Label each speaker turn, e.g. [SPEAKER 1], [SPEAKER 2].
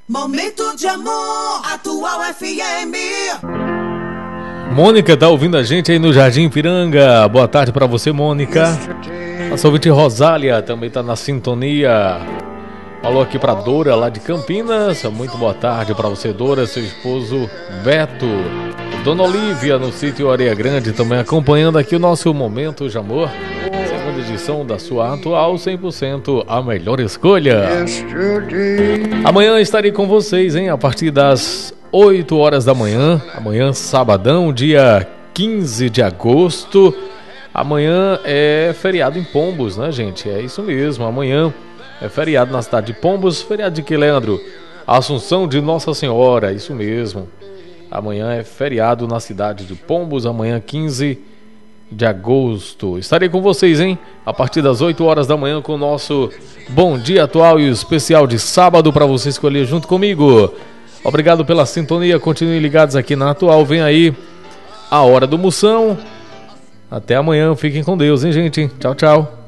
[SPEAKER 1] Momento de amor, Atual FM.
[SPEAKER 2] Mônica tá ouvindo a gente aí no Jardim Piranga. Boa tarde pra você, Mônica. Nossa ouvinte Rosália também tá na sintonia. Falou aqui pra Dora lá de Campinas. Muito boa tarde pra você, Dora, seu esposo Beto. Dona Olívia no sítio Areia Grande também acompanhando aqui o nosso Momento de Amor. Segunda edição da sua Atual 100% a melhor escolha. Amanhã estarei com vocês, hein? A partir das 8 horas da manhã. Amanhã, sabadão, dia 15 de agosto. Amanhã é feriado em Pombos, né, gente? É isso mesmo, amanhã é feriado na cidade de Pombos. Feriado de que, Leandro? Assunção de Nossa Senhora, isso mesmo. Amanhã é feriado na cidade de Pombos, amanhã 15 de agosto. Estarei com vocês, hein? A partir das 8 horas da manhã com o nosso Bom Dia Atual e o especial de sábado para você escolher junto comigo. Obrigado pela sintonia, continuem ligados aqui na Atual. Vem aí a Hora do Moção. Até amanhã, fiquem com Deus, hein, gente? Tchau, tchau.